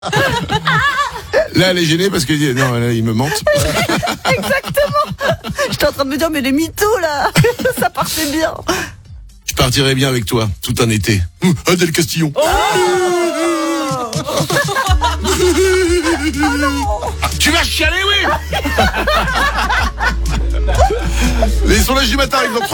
Là, elle est gênée parce que non, là, il me mente. Exactement. J'étais en train de me dire, mais les mythos, là, ça partait bien. Je partirai bien avec toi, tout un été. Adèle Castillon. Tu vas chialer, oui. Les sondages du matin arrivent dans